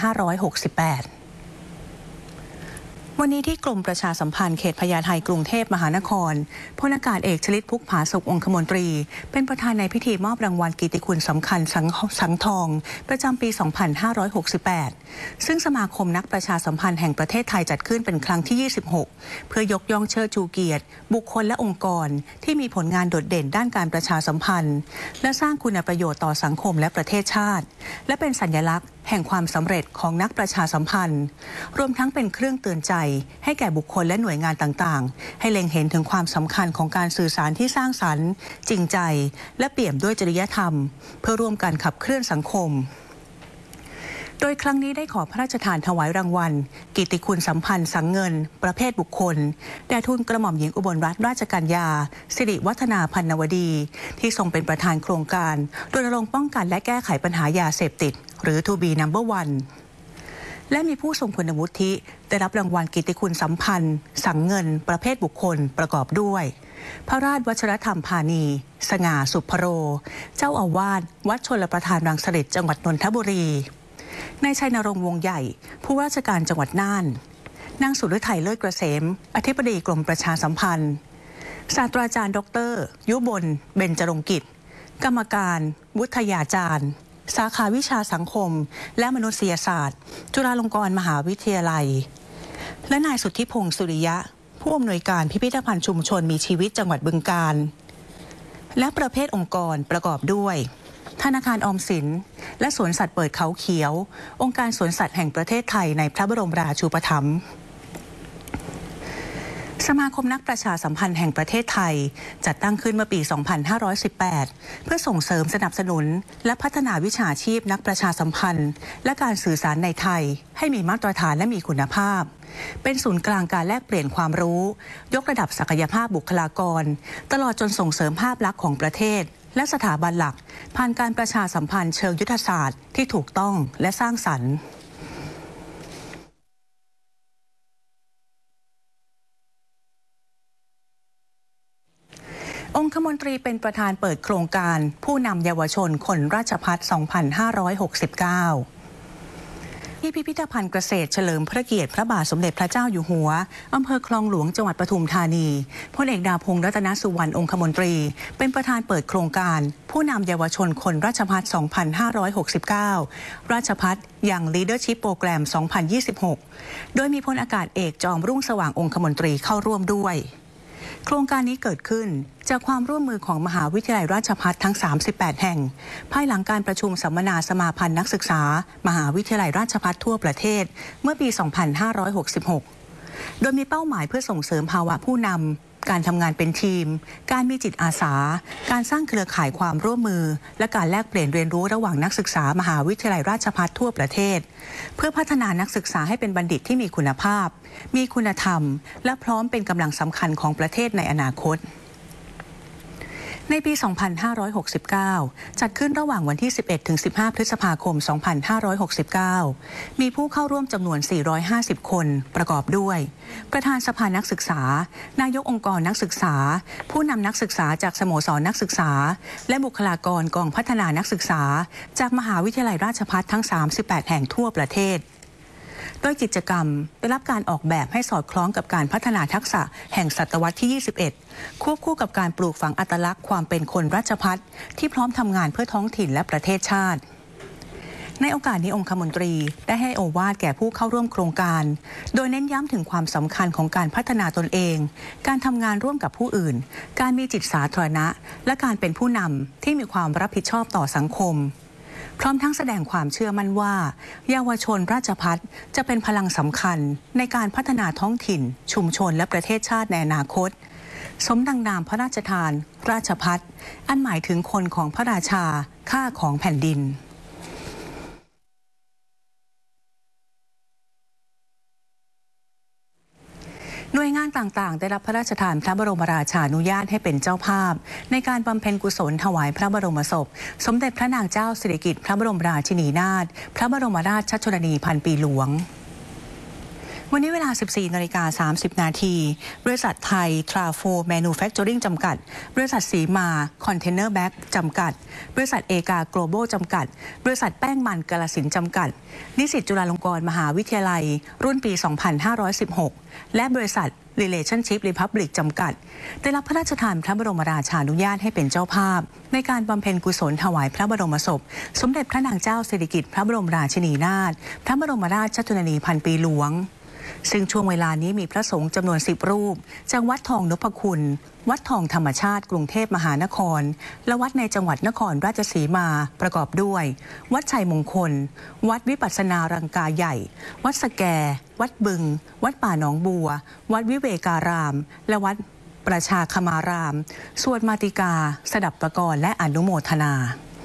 2568วันนี้ที่กรมประชาสัมพันธ์เขตพญาไทกรุงเทพมหานครพลอากาศเอกชลิต พุกผาสุของคมนตรีเป็นประธานในพิธีมอบรางวัลกิตติคุณสำคัญสังทองประจำปี 2568 ซึ่งสมาคมนักประชาสัมพันธ์แห่งประเทศไทยจัดขึ้นเป็นครั้งที่ 26 เพื่อยกย่องเชิดชูเกียรติบุคคลและองค์กรที่มีผลงานโดดเด่นด้านการประชาสัมพันธ์และสร้างคุณประโยชน์ต่อสังคมและประเทศชาติและเป็นสัญลักษณ์แห่งความสำเร็จของนักประชาสัมพันธ์รวมทั้งเป็นเครื่องเตือนใจให้แก่บุคคลและหน่วยงานต่างๆให้เล็งเห็นถึงความสำคัญของการสื่อสารที่สร้างสรรค์จริงใจและเปี่ยมด้วยจริยธรรมเพื่อร่วมกันขับเคลื่อนสังคมโดยครั้งนี้ได้ขอพระราชทานถวายรางวัลกิตติคุณสัมพันธ์สังเงินประเภทบุคคลแด่ทูลกระหม่อมหญิงอุบลรัตนราชกัญญาสิริวัฒนาพันนวดีที่ทรงเป็นประธานโครงการรณรงค์ป้องกันและแก้ไขปัญหายาเสพติดหรือ To be number one และมีผู้ทรงคุณวุฒิได้รับรางวัลกิตติคุณสัมพันธ์สังเงินประเภทบุคคลประกอบด้วยพระราชวชรธรรมพานีสง่าสุภโรเจ้าอาวาสวัดชลประทานรังสฤษจังหวัดนนทบุรีนายชัยนรงค์วงใหญ่ผู้ว่าราชการจังหวัดน่านนางสุฤทัยเลิศเกษมอธิบดีกรมประชาสัมพันธ์ศาสตราจารย์ดร.ยุบลเบญจรงกิจกรรมการวุฒิาจารย์สาขาวิชาสังคมและมนุษยศาสตร์จุฬาลงกรณ์มหาวิทยาลัยและนายสุทธิพงศ์สุริยะผู้อำนวยการพิพิธภัณฑ์ชุมชนมีชีวิตจังหวัดบึงกาฬและประเภทองค์กรประกอบด้วยธนาคารออมสินและสวนสัตว์เปิดเขาเขียวองค์การสวนสัตว์แห่งประเทศไทยในพระบรมราชูปถัมภ์สมาคมนักประชาสัมพันธ์แห่งประเทศไทยจัดตั้งขึ้นเมื่อปี 2518 เพื่อส่งเสริมสนับสนุนและพัฒนาวิชาชีพนักประชาสัมพันธ์และการสื่อสารในไทยให้มีมาตรฐานและมีคุณภาพเป็นศูนย์กลางการแลกเปลี่ยนความรู้ยกระดับศักยภาพบุคลากรตลอดจนส่งเสริมภาพลักษณ์ของประเทศและสถาบันหลักผ่านการประชาสัมพันธ์เชิงยุทธศาสตร์ที่ถูกต้องและสร้างสรรค์องคมนตรีเป็นประธานเปิดโครงการผู้นำเยาวชนคนราชภัฏ 2569 ที่พิพิธภัณฑ์เกษตรเฉลิมพระเกียรติพระบาทสมเด็จพระเจ้าอยู่หัวอำเภอคลองหลวงจังหวัดปทุมธานีพลเอกดาพงษ์รัตนสุวรรณองคมนตรีเป็นประธานเปิดโครงการผู้นำเยาวชนคนราชภัฏ 2569 ราชภัฏยัง Leadership Program 2026 โดยมีพลอากาศเอกจอมรุ่งสว่างองคมนตรีเข้าร่วมด้วยโครงการนี้เกิดขึ้นจากความร่วมมือของมหาวิทยาลัยราชภัฏทั้ง 38 แห่งภายหลังการประชุมสัมมนาสมาพันธ์นักศึกษามหาวิทยาลัยราชภัฏทั่วประเทศเมื่อปี 2566 โดยมีเป้าหมายเพื่อส่งเสริมภาวะผู้นำการทำงานเป็นทีมการมีจิตอาสาการสร้างเครือข่ายความร่วมมือและการแลกเปลี่ยนเรียนรู้ระหว่างนักศึกษามหาวิทยาลัยราชภัฏทั่วประเทศเพื่อพัฒนานักศึกษาให้เป็นบัณฑิตที่มีคุณภาพมีคุณธรรมและพร้อมเป็นกำลังสำคัญของประเทศในอนาคตในปี 2569 จัดขึ้นระหว่างวันที่ 11-15 พฤษภาคม 2569 มีผู้เข้าร่วมจำนวน 450 คนประกอบด้วยประธานสภานักศึกษานายกองค์กรนักศึกษาผู้นำนักศึกษาจากสโมสรนักศึกษาและบุคลากรกองพัฒนานักศึกษาจากมหาวิทยาลัยราชภัฏทั้ง 38 แห่งทั่วประเทศโดยกิจกรรมได้รับการออกแบบให้สอดคล้องกับการพัฒนาทักษะแห่งศตวรรษที่ 21 ควบคู่กับการปลูกฝังอัตลักษณ์ความเป็นคนราชภัฏที่พร้อมทำงานเพื่อท้องถิ่นและประเทศชาติในโอกาสนี้องคมนตรีได้ให้โอวาทแก่ผู้เข้าร่วมโครงการโดยเน้นย้ำถึงความสำคัญของการพัฒนาตนเองการทำงานร่วมกับผู้อื่นการมีจิตสาธารณะและการเป็นผู้นำที่มีความรับผิดชอบต่อสังคมพร้อมทั้งแสดงความเชื่อมั่นว่าเยาวชนราชภัฏจะเป็นพลังสำคัญในการพัฒนาท้องถิ่นชุมชนและประเทศชาติในอนาคตสมดังนามพระราชทานราชภัฏอันหมายถึงคนของพระราชาข้าของแผ่นดินหน่วยงานต่างๆได้รับพระราชทานพระบรมราชานุญาตให้เป็นเจ้าภาพในการบำเพ็ญกุศลถวายพระบรมศพสมเด็จพระนางเจ้าสิริกิติ์พระบรมราชินีนาถพระบรมราชชนนีพันปีหลวงวันนี้เวลา 14:30 นาทีบริษัทไทยทราโฟแมนูแฟคเจอริงจำกัดบริษัทสีมาคอนเทนเนอร์แบ็กจำกัดบริษัทเอกาโกลบอลจำกัดบริษัทแป้งมันกาฬสินธุ์จำกัดนิสิตจุฬาลงกรณ์มหาวิทยาลัยรุ่นปี 2516 และบริษัท Relationship Republic จำกัดได้รับพระราชทานพระบรมราชานุญาตให้เป็นเจ้าภาพในการบำเพ็ญกุศลถวายพระบรมศพสมเด็จพระนางเจ้าสิริกิติ์พระบรมราชินีนาถพระบรมราชชนนีพันปีหลวงซึ่งช่วงเวลานี้มีพระสงฆ์จำนวน10 รูปจากวัดทองนพคุณวัดทองธรรมชาติกรุงเทพมหานครและวัดในจังหวัดนครราชสีมาประกอบด้วยวัดชัยมงคลวัดวิปัสสนารังกาใหญ่วัดสแกวัดบึงวัดป่าหนองบัววัดวิเวการาม และวัดประชาคมารามสวดมาติกาสดับประกรณ์และอนุโมทนา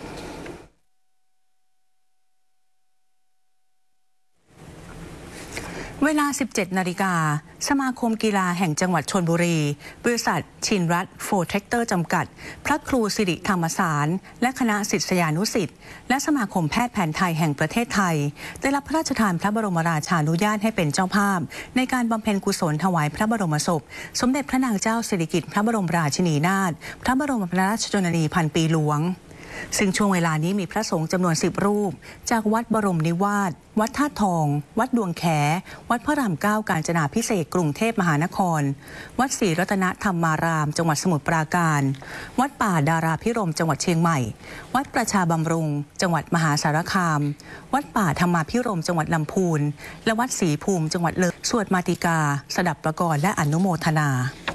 เวลา 17 นาฬิกาสมาคมกีฬาแห่งจังหวัดชลบุรีบริษัทชินรัตน์โฟร์เทคเตอร์จำกัดพระครูสิริธรรมสารและคณะศิษยานุศิษย์และสมาคมแพทย์แผนไทยแห่งประเทศไทยได้รับพระราชทานพระบรมราชานุญาตให้เป็นเจ้าภาพในการบำเพ็ญกุศลถวายพระบรมศพสมเด็จพระนางเจ้าสิริกิติ์พระบรมราชินีนาถพระบรมราชชนนีพันปีหลวงซึ่งช่วงเวลานี้มีพระสงฆ์จำนวน10 รูปจากวัดบรมนิวาสวัดท่าทองวัดดวงแขวัดพระราม9กาญจนาภิเษกกรุงเทพมหานครวัดศรีรัตนธรรมารามจังหวัดสมุทรปราการวัดป่าดาราพิรมจังหวัดเชียงใหม่วัดประชาบำรุงจังหวัดมหาสารคามวัดป่าธรรมาภิรมจังหวัดลำพูนและวัดศรีภูมิจังหวัดเลยสวดมาติกาสดับประกรณ์และอนุโมทนา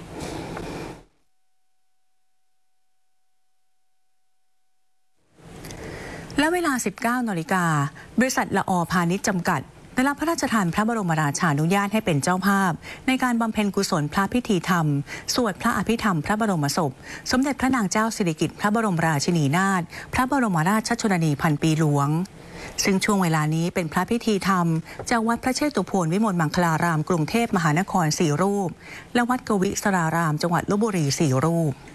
และเวลา 19 นาฬิกาบริษัทละอ.พาณิชย์จำกัดได้รับพระราชทานพระบรมราชานุญาตให้เป็นเจ้าภาพในการบำเพ็ญกุศลพระพิธีธรรมสวดพระอภิธรรมพระบรมศพสมเด็จพระนางเจ้าสิริกิติ์พระบรมราชินีนาถพระบรมราชชนนีพันปีหลวงซึ่งช่วงเวลานี้เป็นพระพิธีธรรมจากวัดพระเชตุพนวิมลมังคลารามกรุงเทพมหานคร4 รูปและวัดกวิสรารามจังหวัดลพบุรี4 รูป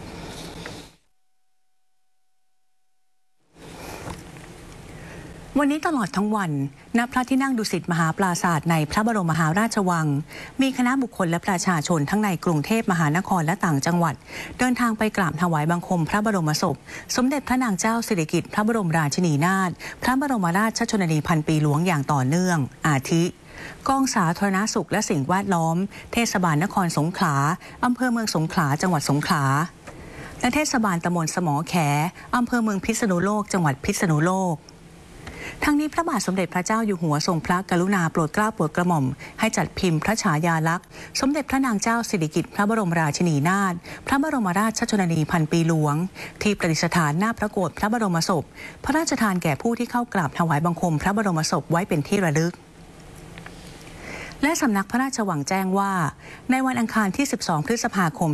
วันนี้ตลอดทั้งวันณพระที่นั่งดุสิตมหาปราสาทในพระบรมมหาราชวังมีคณะบุคคลและประชาชนทั้งในกรุงเทพมหานครและต่างจังหวัดเดินทางไปกราบถวายบังคมพระบรมศพสมเด็จพระนางเจ้าสิริกิติ์พระบรมราชินีนาถพระบรมราชชนนีพันปีหลวงอย่างต่อเนื่องอาทิกองสาธารณสุขและสิ่งแวดล้อมเทศบาลนครสงขลาอำเภอเมืองสงขลาจังหวัดสงขลาและเทศบาลตำบลสมอแขอำเภอเมืองพิษณุโลกจังหวัดพิษณุโลกทั้งนี้พระบาทสมเด็จพระเจ้าอยู่หัวทรงพระกรุณาโปรดเกล้าโปรดกระหม่อมให้จัดพิมพ์พระฉายาลักษณ์สมเด็จพระนางเจ้าสิริกิติ์พระบรมราชินีนาถพระบรมราชชนนีพันปีหลวงที่ประดิษฐานหน้าพระโกฐพระบรมศพพระราชทานแก่ผู้ที่เข้ากราบถวายบังคมพระบรมศพไว้เป็นที่ระลึกและสำนักพระราชวังแจ้งว่าในวันอังคารที่ 12 พฤษภาคม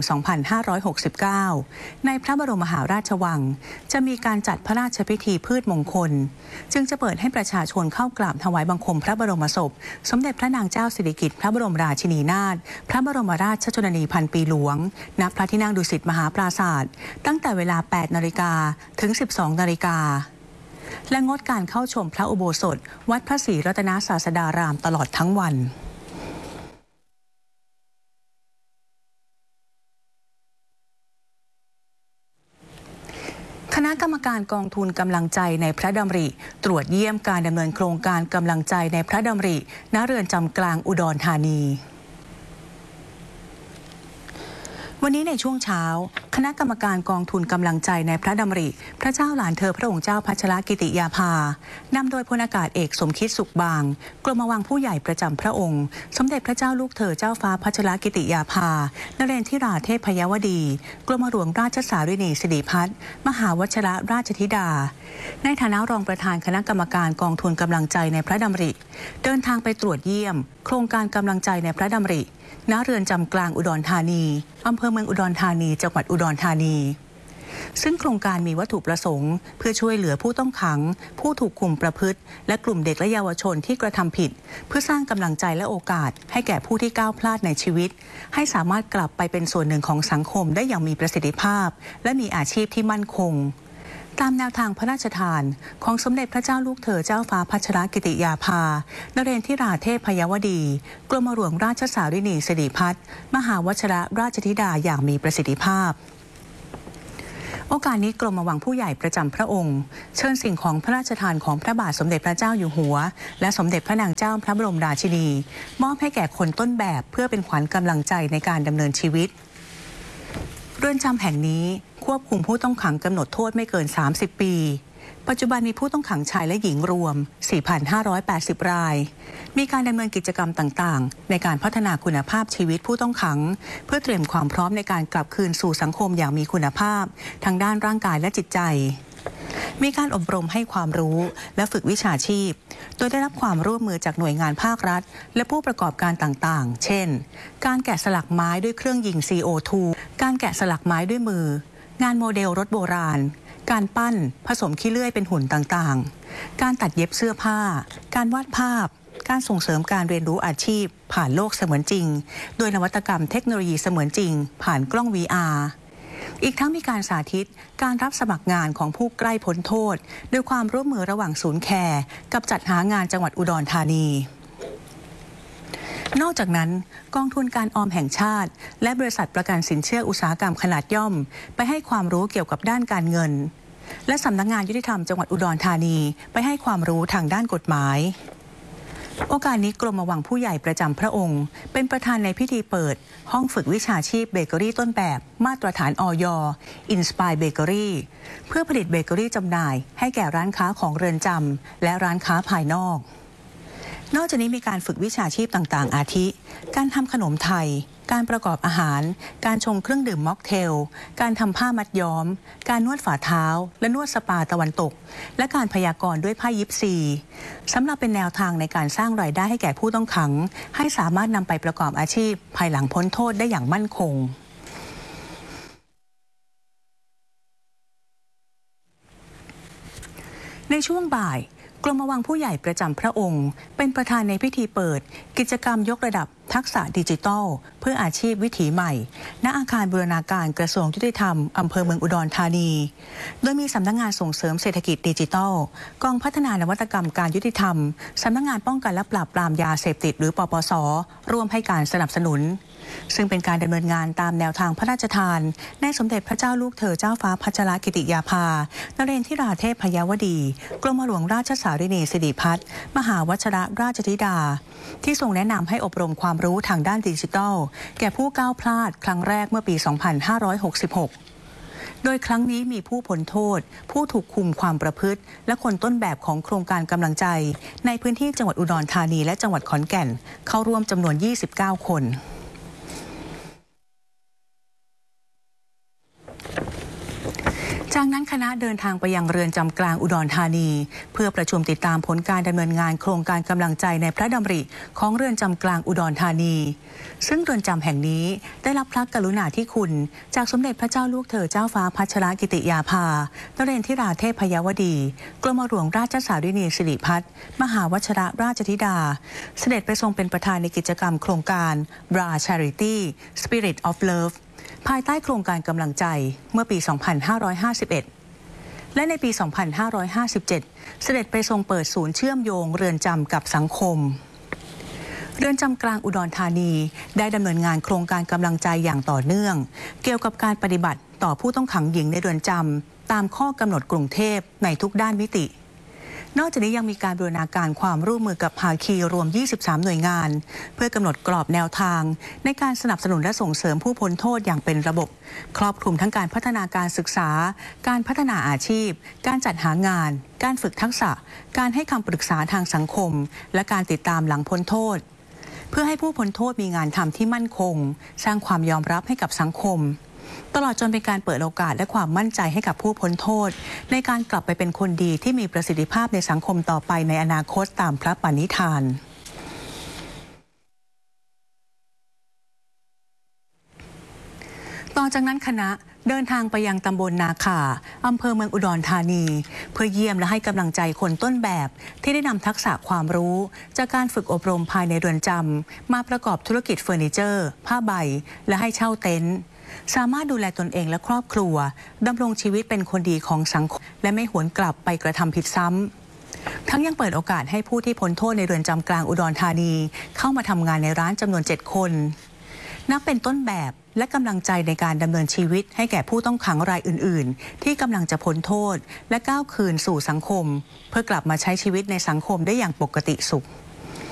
2569 ในพระบรมมหาราชวังจะมีการจัดพระราชพิธีพืชมงคลจึงจะเปิดให้ประชาชนเข้ากราบถวายบังคมพระบรมศพสมเด็จพระนางเจ้าสิริกิติ์พระบรมราชินีนาถพระบรมราชชนนีพันปีหลวงณพระที่นั่งดุสิตมหาปราสาทตั้งแต่เวลา 8 นาฬิกาถึง 12 นาฬิกาและงดการเข้าชมพระอุโบสถวัดพระศรีรัตนศาสดารามตลอดทั้งวันคณะกรรมการกองทุนกำลังใจในพระดำริตรวจเยี่ยมการดำเนินโครงการกำลังใจในพระดำริณเรือนจำกลางอุดรธานีวันนี้ในช่วงเช้าคณะกรรมการกองทุนกำลังใจในพระดำริพระเจ้าหลานเธอพระองค์เจ้าพัชรกิติยาภานำโดยพลอากาศเอกสมคิดสุขบางกรมวังผู้ใหญ่ประจำพระองค์สมเด็จพระเจ้าลูกเธอเจ้าฟ้าพัชรกิติยาภานเรนทิราเทพยวดีกรมหลวงราชสารินีสิริพัฒน์มหาวชิรราชธิดาในฐานะรองประธานคณะกรรมการกองทุนกำลังใจในพระดำริเดินทางไปตรวจเยี่ยมโครงการกำลังใจในพระดำริณเรือนจำกลางอุดรธานีอำเภอเมืองอุดรธานีจังหวัดอุดรธานีซึ่งโครงการมีวัตถุประสงค์เพื่อช่วยเหลือผู้ต้องขังผู้ถูกคุมประพฤติและกลุ่มเด็กและเยาวชนที่กระทำผิดเพื่อสร้างกำลังใจและโอกาสให้แก่ผู้ที่ก้าวพลาดในชีวิตให้สามารถกลับไปเป็นส่วนหนึ่งของสังคมได้อย่างมีประสิทธิภาพและมีอาชีพที่มั่นคงตามแนวทางพระราชทานของสมเด็จพระเจ้าลูกเธอเจ้าฟ้าพัชรกิติยาภานเรนทิราเทพพยวดีกรมหลวงราชสารินีสิริพัฒน์มหาวชิรราชธิดาอย่างมีประสิทธิภาพโอกาสนี้กรมวังผู้ใหญ่ประจำพระองค์เชิญสิ่งของพระราชทานของพระบาทสมเด็จพระเจ้าอยู่หัวและสมเด็จพระนางเจ้าพระบรมราชินีมอบให้แก่คนต้นแบบเพื่อเป็นขวัญกำลังใจในการดำเนินชีวิตเรือนจำแห่งนี้ควบคุมผู้ต้องขังกำหนดโทษไม่เกิน30 ปีปัจจุบันมีผู้ต้องขังชายและหญิงรวม 4,580 รายมีการดำเนินกิจกรรมต่างๆในการพัฒนาคุณภาพชีวิตผู้ต้องขังเพื่อเตรียมความพร้อมในการกลับคืนสู่สังคมอย่างมีคุณภาพทั้งด้านร่างกายและจิตใจมีการอบรมให้ความรู้และฝึกวิชาชีพโดยได้รับความร่วมมือจากหน่วยงานภาครัฐและผู้ประกอบการต่างๆเช่นการแกะสลักไม้ด้วยเครื่องยิง CO2 การแกะสลักไม้ด้วยมืองานโมเดลรถโบราณการปั้นผสมขี้เลื่อยเป็นหุ่นต่างๆการตัดเย็บเสื้อผ้าการวาดภาพการส่งเสริมการเรียนรู้อาชีพผ่านโลกเสมือนจริงโดยนวัตกรรมเทคโนโลยีเสมือนจริงผ่านกล้อง VR อีกทั้งมีการสาธิตการรับสมัครงานของผู้ใกล้พ้นโทษโดยความร่วมมือระหว่างศูนย์แคร์กับจัดหางานจังหวัดอุดรธานีนอกจากนั้นกองทุนการออมแห่งชาติและบริษัทประกันสินเชื่ออุตสาหกรรมขนาดย่อมไปให้ความรู้เกี่ยวกับด้านการเงินและสำนักงานยุติธรรมจังหวัดอุดรธานีไปให้ความรู้ทางด้านกฎหมายโอกาสนี้กรมวังผู้ใหญ่ประจำพระองค์เป็นประธานในพิธีเปิดห้องฝึกวิชาชีพเบเกอรี่ต้นแบบมาตรฐานอย Inspire Bakery เพื่อผลิตเบเกอรี่จำหน่ายให้แก่ร้านค้าของเรือนจำและร้านค้าภายนอกนอกจากนี้มีการฝึกวิชาชีพต่างๆอาทิการทำขนมไทยการประกอบอาหารการชงเครื่องดื่มม็อกเทลการทำผ้ามัดย้อมการนวดฝ่าเท้าและนวดสปาตะวันตกและการพยากรณ์ด้วยไพ่ยิปซีสำหรับเป็นแนวทางในการสร้างรายได้ให้แก่ผู้ต้องขังให้สามารถนำไปประกอบอาชีพภายหลังพ้นโทษได้อย่างมั่นคงในช่วงบ่ายกรมวังผู้ใหญ่ประจำพระองค์เป็นประธานในพิธีเปิดกิจกรรมยกระดับทักษะดิจิทัลเพื่ออาชีพวิถีใหม่ณอาคารบูรณาการกระทรวงยุติธรรมอำเภอเมืองอุดรธานีโดยมีสำนักงานส่งเสริมเศรษฐกิจดิจิทัลกองพัฒนานวัตกรรมการยุติธรรมสำนักงานป้องกันและปราบปรามยาเสพติดหรือปปส.ร่วมให้การสนับสนุนซึ่งเป็นการดำเนินงานตามแนวทางพระราชทานในสมเด็จพระเจ้าลูกเธอเจ้าฟ้าพัชรกิติยาภานเรนทิราเทพพยวดีกรมหลวงราชสารินีสิริพัฒน์มหาวชิรราชธิดาที่ทรงแนะนำให้อบรมความรู้ทางด้านดิจิทัลแก่ผู้ก้าวพลาดครั้งแรกเมื่อปี 2566 โดยครั้งนี้มีผู้พ้นโทษผู้ถูกคุมความประพฤติและคนต้นแบบของโครงการกำลังใจในพื้นที่จังหวัดอุดรธานีและจังหวัดขอนแก่นเข้าร่วมจำนวน 29 คนจากนั้นคณะเดินทางไปยังเรือนจำกลางอุดรธานีเพื่อประชุมติดตามผลการดำเนินงานโครงการกำลังใจในพระดำริของเรือนจำกลางอุดรธานีซึ่งเรือนจำแห่งนี้ได้รับพระกรุณาธิคุณจากสมเด็จพระเจ้าลูกเธอเจ้าฟ้าพัชรกิติยาภานเรนทิราเทพพยวดีกรมหลวงราชสารินีสิริพัฒน์มหาวชิรราชธิดาเสด็จไปทรงเป็นประธานในกิจกรรมโครงการ Bra Charity Spirit of Loveภายใต้โครงการกำลังใจเมื่อปี 2551 และในปี 2557 เสด็จไปทรงเปิดศูนย์เชื่อมโยงเรือนจำกับสังคมเรือนจำกลางอุดรธานีได้ดำเนินงานโครงการกำลังใจอย่างต่อเนื่องเกี่ยวกับการปฏิบัติต่อผู้ต้องขังหญิงในเรือนจำตามข้อกำหนดกรุงเทพในทุกด้านมิตินอกจากนี้ยังมีการบูรณาการความร่วมมือกับภาคีรวม 23 หน่วยงานเพื่อกำหนดกรอบแนวทางในการสนับสนุนและส่งเสริมผู้พ้นโทษอย่างเป็นระบบครอบคลุมทั้งการพัฒนาการศึกษาการพัฒนาอาชีพการจัดหางานการฝึกทักษะการให้คำปรึกษาทางสังคมและการติดตามหลังพ้นโทษเพื่อให้ผู้พ้นโทษมีงานทำที่มั่นคงสร้างความยอมรับให้กับสังคมตลอดจนเป็นการเปิดโอกาสและความมั่นใจให้กับผู้พ้นโทษในการกลับไปเป็นคนดีที่มีประสิทธิภาพในสังคมต่อไปในอนาคตตามพระปณิธานต่อจากนั้นคณะเดินทางไปยังตำบลนาข่าอำเภอเมืองอุดรธานีเพื่อเยี่ยมและให้กำลังใจคนต้นแบบที่ได้นำทักษะความรู้จากการฝึกอบรมภายในเรือนจำมาประกอบธุรกิจเฟอร์นิเจอร์ผ้าใบและให้เช่าเต็นท์สามารถดูแลตนเองและครอบครัวดำรงชีวิตเป็นคนดีของสังคมและไม่หวนกลับไปกระทำผิดซ้ำทั้งยังเปิดโอกาสให้ผู้ที่พ้นโทษในเรือนจำกลางอุดรธานีเข้ามาทำงานในร้านจำนวน 7 คนนับเป็นต้นแบบและกำลังใจในการดำเนินชีวิตให้แก่ผู้ต้องขังรายอื่นๆที่กำลังจะพ้นโทษและก้าวคืนสู่สังคมเพื่อกลับมาใช้ชีวิตในสังคมได้อย่างปกติสุข